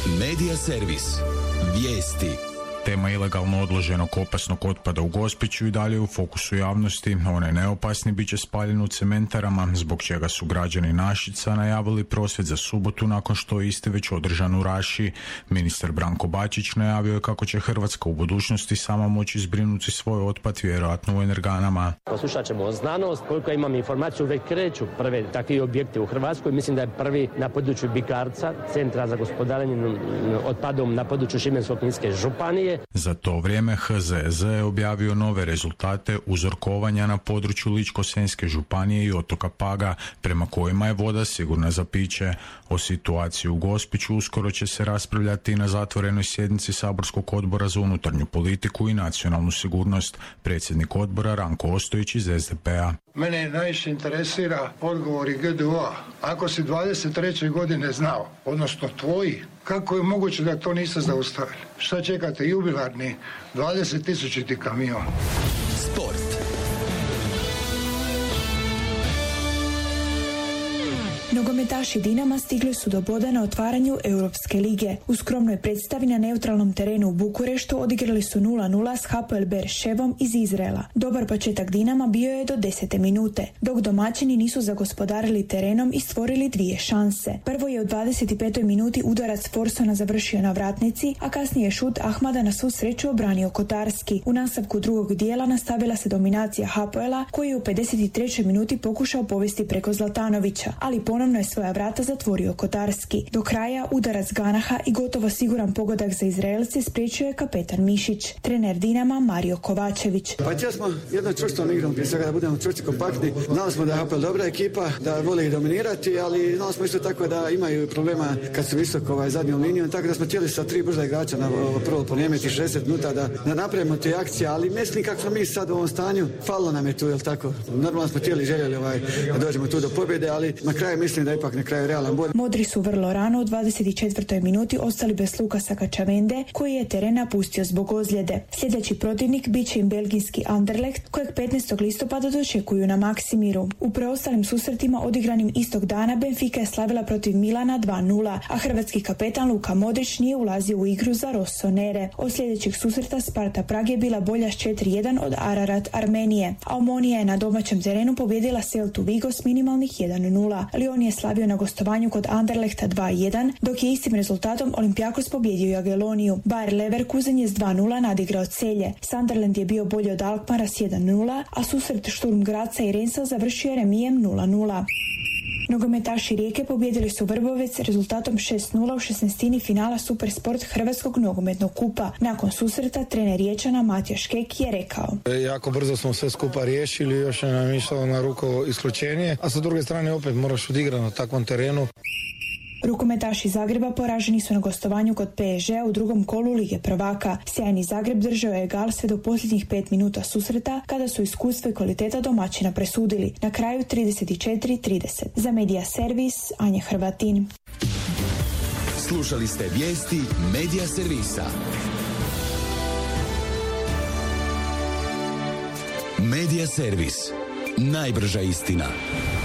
Medija servis. Vijesti. Tema ilegalno odloženog opasnog otpada u Gospiću i dalje u fokusu javnosti. Onaj neopasni bit će spaljen u cementarama, zbog čega su građani Našica najavili prosvjed za subotu nakon što je isti već održan u Raši. Ministar Branko Bačić najavio je kako će Hrvatska u budućnosti sama moći zbrinuti svoj otpad, vjerojatno u energanama. Poslušat ćemo znanost, koliko imam informaciju, već kreću prve takvi objekti u Hrvatskoj. Mislim da je prvi na području Bikarca, centra za gospodarenje otpadom na području Šibensko-kninske županije. Za to vrijeme HZZ je objavio nove rezultate uzorkovanja na području Ličko-senjske županije i otoka Paga, prema kojima je voda sigurna za piće. O situaciji u Gospiću uskoro će se raspravljati na zatvorenoj sjednici saborskog odbora za unutarnju politiku i nacionalnu sigurnost. Predsjednik odbora Ranko Ostojić iz SDP-a. Mene najviše interesira odgovori GDO-a. Ako si 23. godine znao, odnosno tvoji, kako je moguće da to niste zaustavili? Šta čekate, jubilarni 20.000 kamion? Sport. Nogometaši Dinama stigli su do boda na otvaranju Europske lige. U skromnoj predstavi na neutralnom terenu u Bukureštu odigrali su 0-0 s Hapoel Beerševom iz Izraela. Dobar početak Dinama bio je do 10. minute, dok domaćini nisu zagospodarili terenom i stvorili dvije šanse. Prvo je u 25. minuti udarac Forsona završio na vratnici, a kasnije šut Ahmada na svu sreću obranio Kotarski. U nastavku drugog dijela nastavila se dominacija Hapoela, koji je u 53. minuti pokušao povesti preko Zlatanovića, ali ponovno je svoja vrata zatvorio Kotarski. Do kraja udarac Ganaha i gotovo siguran pogodak za Izraelce spriječio je kapetan Mišić. Trener Dinama Mario Kovačević. Pa htjeli smo jednom čvrstom igrom, prije svega da budemo čvrsti, kompaktni. Znali smo da je Hapoel dobra ekipa, da vole ih dominirati, ali znali smo isto tako da imaju problema kad su visoko zadnjom linijom, tako da smo htjeli sa 3 brza igrača na prvo ponijemiti 60 minuta da napravimo te akcije, ali mislim kako smo mi sad u ovom stanju, falilo nam je tu, jel tako? Normalno smo željeli da dođemo tu do pobjede, ali na kraju mislim da ipak na kraju realan bod. Modri su vrlo rano u 24. minuti ostali bez Lukasa Kačavende, koji je teren napustio zbog ozljede. Sljedeći protivnik bit će im belgijski Anderlecht, kojeg 15. listopada dočekuju na Maksimiru. U preostalim susretima odigranim istog dana Benfica je slavila protiv Milana 2-0, a hrvatski kapetan Luka Modrić nije ulazio u igru za Rossonere. Od sljedećeg susreta Sparta Prag je bila bolja s 4-1 od Ararat Armenije, a Omonija je na domaćem terenu pobjedila Celtu Vigo s minimalnih 1-0. Lyon je slavio na gostovanju kod Anderlechta 2-1, dok je istim rezultatom Olympiakos pobjedio Jageloniju. Bayer Leverkusen je s 2-0 nadigrao Celje. Sunderland je bio bolji od Alkmara s 1-0, a susret Sturm Graza i Rensa završio remijem 0-0. Nogometaši Rijeke pobjedili su Vrbovec rezultatom 6-0 u 16. finala Supersport Hrvatskog nogometnog kupa. Nakon susreta trener Riječana Matija Škek je rekao: jako brzo smo sve skupa riješili, još je nam išlo na ruku isključenje, a sa druge strane opet moraš odigrati na takvom terenu. Rukometaši Zagreba poraženi su na gostovanju kod PSG-a u drugom kolu Lige prvaka. Sjajni Zagreb držao je egal sve do posljednjih 5 minuta susreta, kada su iskustvo i kvaliteta domaćina presudili. Na kraju 34-30. Za Medija servis Anja Hrvatin. Slušali ste vijesti Medija servisa. Medija servis. Najbrža istina.